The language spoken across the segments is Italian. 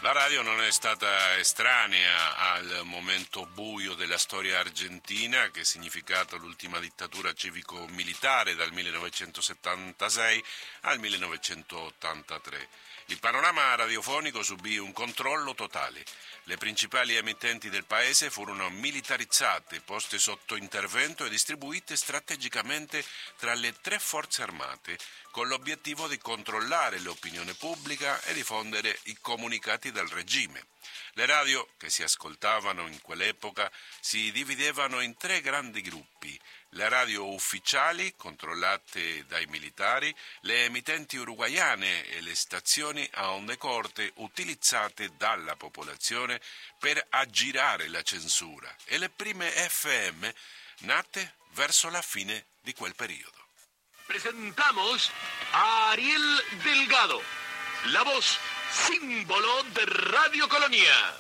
La radio non è stata estranea al momento buio della storia argentina, che ha significato l'ultima dittatura civico-militare dal 1976 al 1983. Il panorama radiofonico subì un controllo totale. Le principali emittenti del paese furono militarizzate, poste sotto intervento e distribuite strategicamente tra le tre forze armate, con l'obiettivo di controllare l'opinione pubblica e diffondere i comunicati del regime. Le radio che si ascoltavano in quell'epoca si dividevano in tre grandi gruppi: le radio ufficiali, controllate dai militari, le emittenti uruguaiane e le stazioni a onde corte utilizzate dalla popolazione per aggirare la censura, e le prime FM nate verso la fine di quel periodo. Presentamos a Ariel Delgado, la voz símbolo de Radio Colonia.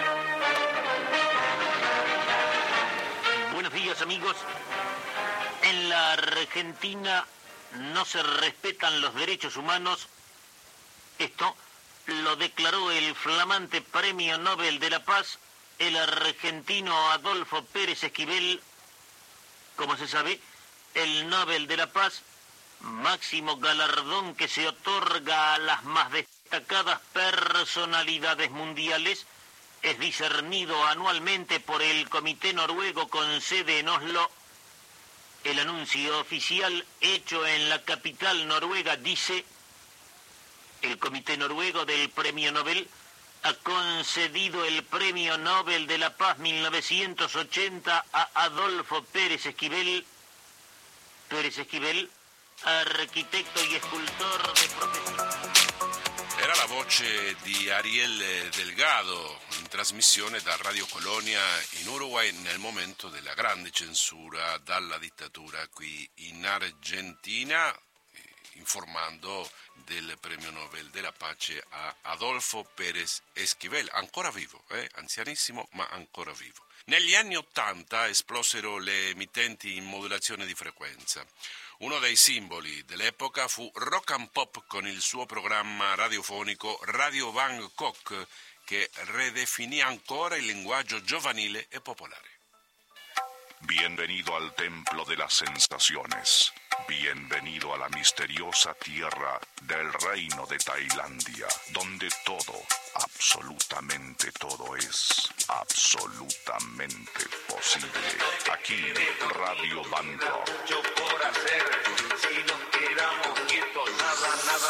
Buenos días, amigos. En la Argentina no se respetan los derechos humanos. Esto lo declaró el flamante Premio Nobel de la Paz, el argentino Adolfo Pérez Esquivel. Como se sabe, el Nobel de la Paz, máximo galardón que se otorga a las más destacadas personalidades mundiales, es discernido anualmente por el Comité Noruego con sede en Oslo. El anuncio oficial hecho en la capital noruega dice: el Comité Noruego del Premio Nobel ha concedido el Premio Nobel de la Paz 1980 a Adolfo Pérez Esquivel. Pérez Esquivel, architetto e escultor de professione. Era la voce di Ariel Delgado, in trasmissione da Radio Colonia in Uruguay nel momento della grande censura dalla dittatura qui in Argentina, informando del premio Nobel della pace a Adolfo Pérez Esquivel, ancora vivo, anzianissimo ma ancora vivo. Negli anni '80 esplosero le emittenti in modulazione di frequenza. Uno dei simboli dell'epoca fu Rock and Pop con il suo programma radiofonico Radio Bangkok, che ridefinì ancora il linguaggio giovanile e popolare. Bienvenido al templo de las sensaciones. Bienvenido a la misteriosa tierra del reino de Tailandia, donde todo, absolutamente todo es absolutamente posible. Aquí, Radio Bangkok. Por hacer, si nos quedamos quietos, nada.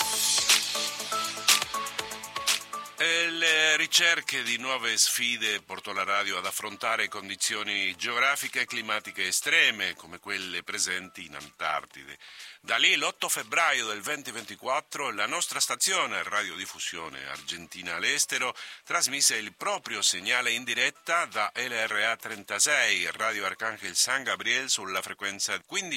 Le ricerche di nuove sfide portò la radio ad affrontare condizioni geografiche e climatiche estreme, come quelle presenti in Antartide. Da lì, l'8 febbraio del 2024, la nostra stazione radiodiffusione argentina all'estero trasmise il proprio segnale in diretta da LRA 36, Radio Arcángel San Gabriel, sulla frequenza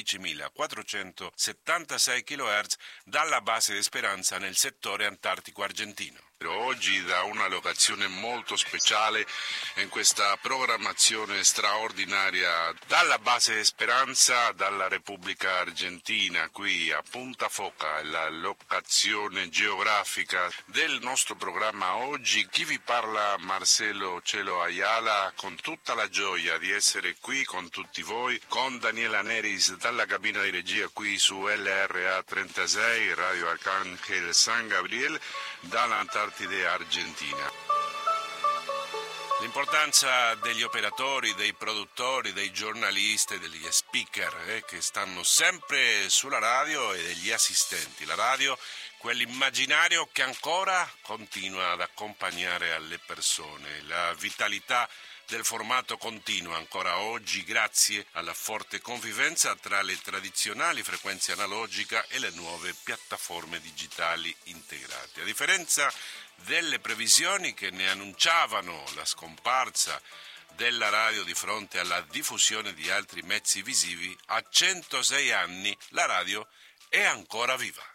15.476 kHz dalla base Esperanza nel settore antartico argentino. Oggi da una locazione molto speciale in questa programmazione straordinaria dalla base Speranza, dalla Repubblica Argentina, qui a Punta Foca, la locazione geografica del nostro programma oggi. Chi vi parla, Marcelo Celo Ayala, con tutta la gioia di essere qui con tutti voi, con Daniela Neris dalla cabina di regia qui su LRA 36, Radio Arcángel San Gabriel, dall'Antartide Argentina. L'importanza degli operatori, dei produttori, dei giornalisti, degli speaker che stanno sempre sulla radio, e degli assistenti. La radio, quell'immaginario che ancora continua ad accompagnare alle persone. La vitalità del formato continua ancora oggi grazie alla forte convivenza tra le tradizionali frequenze analogiche e le nuove piattaforme digitali integrate. A differenza delle previsioni che ne annunciavano la scomparsa della radio di fronte alla diffusione di altri mezzi visivi, a 106 anni la radio è ancora viva.